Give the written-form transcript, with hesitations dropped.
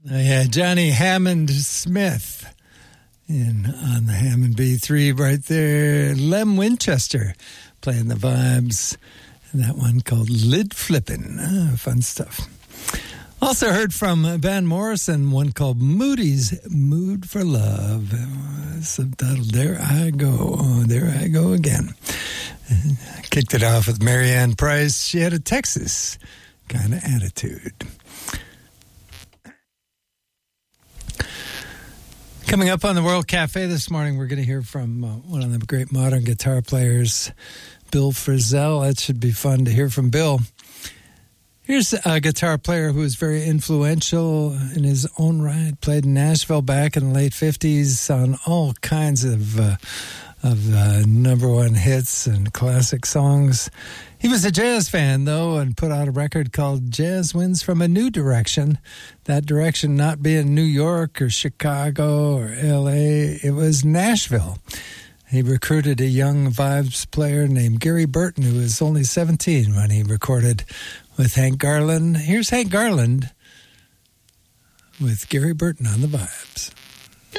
Yeah, Johnny Hammond Smith on the Hammond B3 right there. Lem Winchester playing the vibes. And that one called Lid Flippin'. Fun stuff. Also heard from Van Morrison, one called Moody's Mood for Love. Subtitled, There I Go. Oh, there I go again. Kicked it off with Marianne Price. She had a Texas kind of attitude. Coming up on the World Cafe this morning, we're going to hear from one of the great modern guitar players, Bill Frisell. It should be fun to hear from Bill. Here's a guitar player who was very influential in his own right. Played in Nashville back in the late 50s on all kinds of number one hits and classic songs. He was a jazz fan, though, and put out a record called Jazz Winds from a New Direction. That direction not being New York or Chicago or L.A., it was Nashville. He recruited a young vibes player named Gary Burton, who was only 17 when he recorded with Hank Garland. Here's Hank Garland with Gary Burton on the vibes.